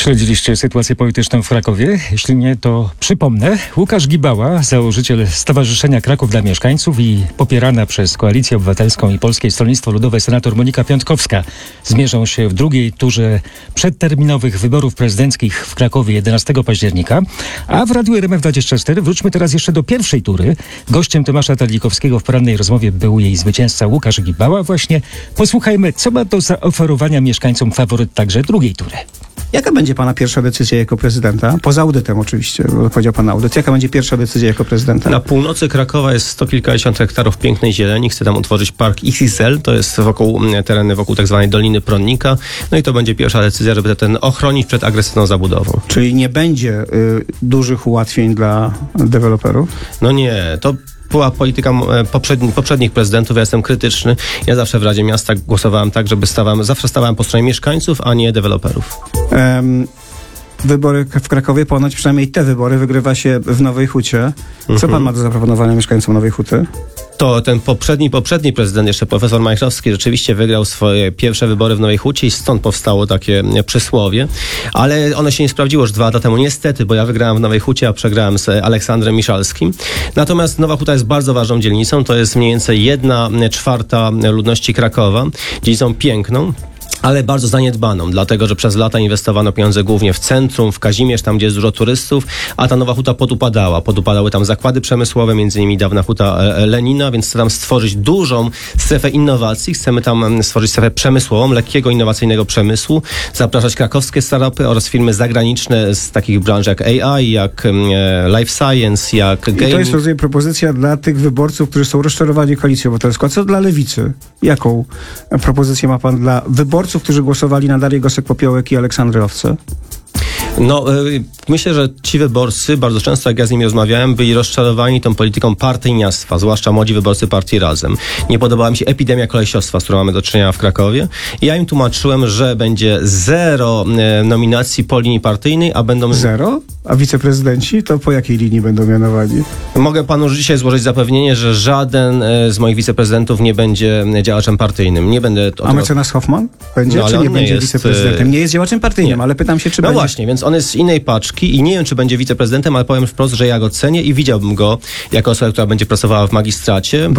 Śledziliście sytuację polityczną w Krakowie? Jeśli nie, to przypomnę. Łukasz Gibała, założyciel Stowarzyszenia Kraków dla Mieszkańców i popierana przez Koalicję Obywatelską i Polskie Stronnictwo Ludowe senator Monika Piątkowska zmierzą się w drugiej turze przedterminowych wyborów prezydenckich w Krakowie 11 października. A w Radiu RMF24 wróćmy teraz jeszcze do pierwszej tury. Gościem Tomasza Terlikowskiego w porannej rozmowie był jej zwycięzca Łukasz Gibała. Właśnie posłuchajmy, co ma do zaoferowania mieszkańcom faworyt także drugiej tury. Jaka będzie pana pierwsza decyzja jako prezydenta? Poza audytem oczywiście, bo powiedział pan audyt. Jaka będzie pierwsza decyzja jako prezydenta? Na północy Krakowa jest 100 kilkadziesiąt hektarów pięknej zieleni. Chce tam utworzyć park XXL. To jest tereny wokół tak zwanej Doliny Pronnika. No i to będzie pierwsza decyzja, żeby ten ochronić przed agresywną zabudową. Czyli nie będzie dużych ułatwień dla deweloperów? No nie, to była polityka poprzednich prezydentów. Ja jestem krytyczny. Ja zawsze w Radzie Miasta głosowałem tak, zawsze stawałem po stronie mieszkańców, a nie deweloperów. Wybory w Krakowie, ponoć przynajmniej te wybory wygrywa się w Nowej Hucie. Co pan ma do zaproponowania mieszkańcom Nowej Huty? To ten poprzedni prezydent, jeszcze profesor Majchrowski, rzeczywiście wygrał swoje pierwsze wybory w Nowej Hucie i stąd powstało takie przysłowie. Ale ono się nie sprawdziło już 2 lata temu, niestety, bo ja wygrałem w Nowej Hucie, a przegrałem z Aleksandrem Miszalskim. Natomiast Nowa Huta jest bardzo ważną dzielnicą. To jest mniej więcej 1/4 ludności Krakowa. Dzielnicą piękną, ale bardzo zaniedbaną, dlatego że przez lata inwestowano pieniądze głównie w centrum, w Kazimierz, tam gdzie jest dużo turystów, a ta Nowa Huta podupadała. Podupadały tam zakłady przemysłowe, między innymi dawna Huta Lenina, więc chcę tam stworzyć dużą strefę innowacji. Chcemy tam stworzyć strefę przemysłową, lekkiego, innowacyjnego przemysłu, zapraszać krakowskie startupy oraz firmy zagraniczne z takich branż jak AI, jak life science, jak gaming. I to jest, rozumiem, propozycja dla tych wyborców, którzy są rozczarowani Koalicją Obywatelską. A co dla Lewicy? Jaką propozycję ma pan dla wyborców, którzy głosowali na Darię Gosek-Popiołek i Aleksandrę Owce? No, myślę, że ci wyborcy, bardzo często jak ja z nimi rozmawiałem, byli rozczarowani tą polityką partyjniactwa, zwłaszcza młodzi wyborcy partii Razem. Nie podobała mi się epidemia kolesiostwa, z którą mamy do czynienia w Krakowie. I ja im tłumaczyłem, że będzie 0 nominacji po linii partyjnej, a będą... 0? A wiceprezydenci? To po jakiej linii będą mianowani? Mogę panu już dzisiaj złożyć zapewnienie, że żaden z moich wiceprezydentów nie będzie działaczem partyjnym. Nie będę... A mecenas Hoffman będzie, no, czy nie będzie wiceprezydentem? Nie jest działaczem partyjnym, ale pytam się, czy będzie... No właśnie, więc on jest z innej paczki i nie wiem, czy będzie wiceprezydentem, ale powiem wprost, że ja go cenię i widziałbym go jako osobę, która będzie pracowała w magistracie.